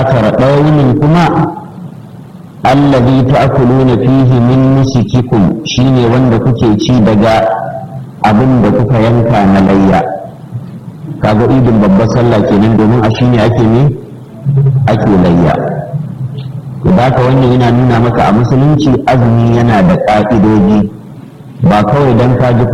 ɗaya wunin kuma allazi ta'kuluna fihi min nusukikum shine wanda kuke ci daga abin da kuka yanka na layya. Kaga idin babbar sallah kenan, domin a shine ake layya. Da haka wannan yana nuna maka a musulunci azumi yana da ƙa'idoji, ba kawai dan ka ji